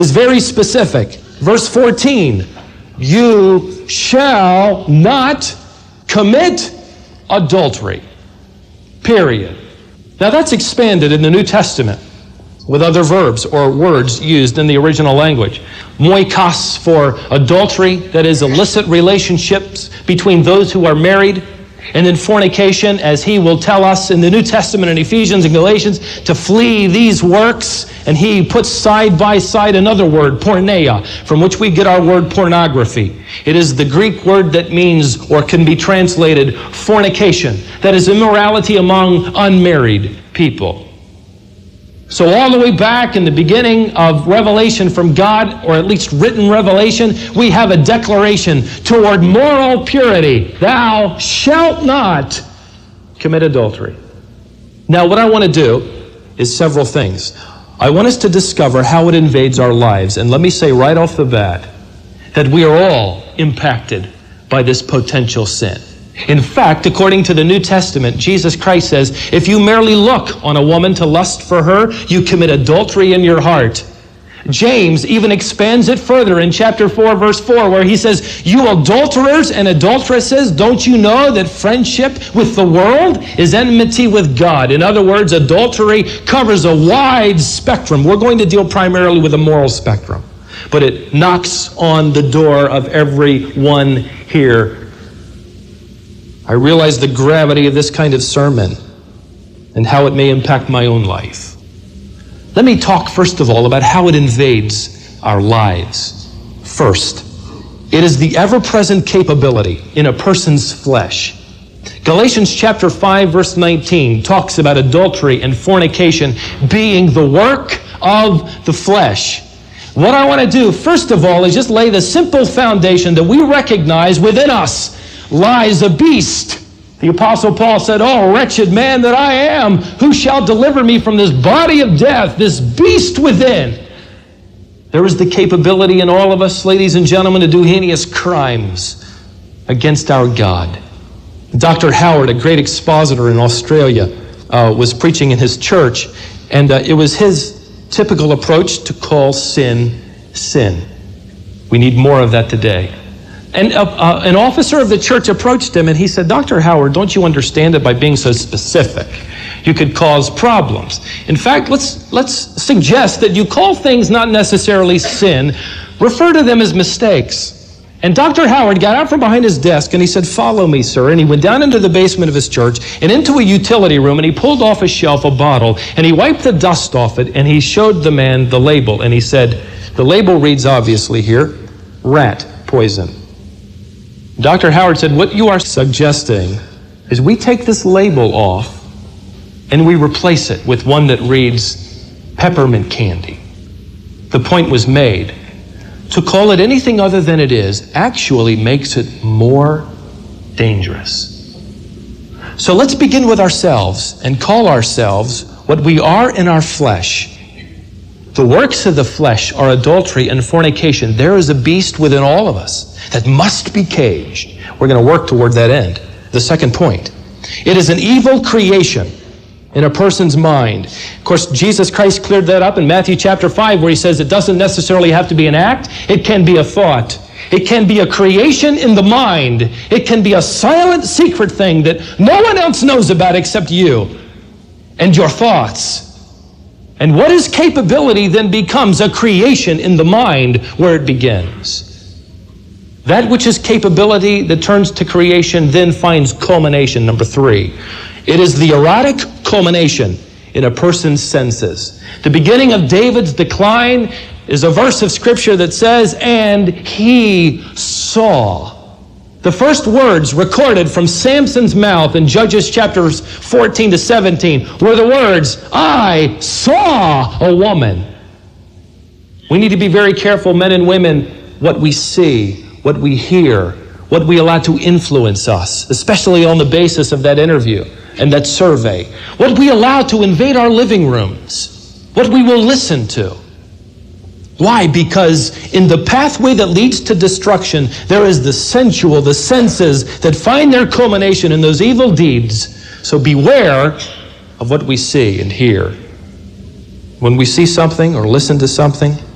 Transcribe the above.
is very specific. Verse 14, you shall not commit adultery. Period. Now that's expanded in the New Testament with other verbs or words used in the original language. Moikos for adultery, that is illicit relationships between those who are married. And then fornication, as he will tell us in the New Testament in Ephesians and Galatians, to flee these works. And he puts side by side another word, porneia, from which we get our word pornography. It is the Greek word that means, or can be translated, fornication. That is immorality among unmarried people. So all the way back in the beginning of revelation from God, or at least written revelation, we have a declaration toward moral purity. Thou shalt not commit adultery. Now what I want to do is several things. I want us to discover how it invades our lives. And let me say right off the bat that we are all impacted by this potential sin. In fact, according to the New Testament, Jesus Christ says, if you merely look on a woman to lust for her, you commit adultery in your heart. James even expands it further in chapter 4, verse 4, where he says, you adulterers and adulteresses, don't you know that friendship with the world is enmity with God? In other words, adultery covers a wide spectrum. We're going to deal primarily with a moral spectrum, but it knocks on the door of everyone here. I realize the gravity of this kind of sermon and how it may impact my own life. Let me talk first of all about how it invades our lives. First, it is the ever-present capability in a person's flesh. Galatians chapter 5 verse 19 talks about adultery and fornication being the work of the flesh. What I want to do first of all is just lay the simple foundation that we recognize within us lies a beast. The Apostle Paul said, oh, wretched man that I am, who shall deliver me from this body of death, this beast within? There is the capability in all of us, ladies and gentlemen, to do heinous crimes against our God. Dr. Howard, a great expositor in Australia, was preaching in his church, and it was his typical approach to call sin, sin. We need more of that today. And an officer of the church approached him and he said, Dr. Howard, don't you understand that by being so specific, you could cause problems? In fact, let's suggest that you call things not necessarily sin, refer to them as mistakes. And Dr. Howard got out from behind his desk and he said, follow me, sir. And he went down into the basement of his church and into a utility room and he pulled off a shelf a bottle and he wiped the dust off it and he showed the man the label. And he said, the label reads obviously here, rat poison. Dr. Howard said, what you are suggesting is we take this label off and we replace it with one that reads peppermint candy. The point was made. To call it anything other than it is actually makes it more dangerous. So let's begin with ourselves and call ourselves what we are in our flesh. The works of the flesh are adultery and fornication. There is a beast within all of us that must be caged. We're going to work toward that end. The second point, it is an evil creation in a person's mind. Of course, Jesus Christ cleared that up in Matthew chapter 5 where he says it doesn't necessarily have to be an act. It can be a thought. It can be a creation in the mind. It can be a silent secret thing that no one else knows about except you and your thoughts. And what is capability then becomes a creation in the mind where it begins. That which is capability that turns to creation then finds culmination. Number 3, it is the erotic culmination in a person's senses. The beginning of David's decline is a verse of Scripture that says, and he saw. The first words recorded from Samson's mouth in Judges chapters 14 to 17 were the words, I saw a woman. We need to be very careful, men and women, what we see, what we hear, what we allow to influence us, especially on the basis of that interview and that survey. What we allow to invade our living rooms, what we will listen to. Why? Because in the pathway that leads to destruction, there is the sensual, the senses that find their culmination in those evil deeds. So beware of what we see and hear. When we see something or listen to something,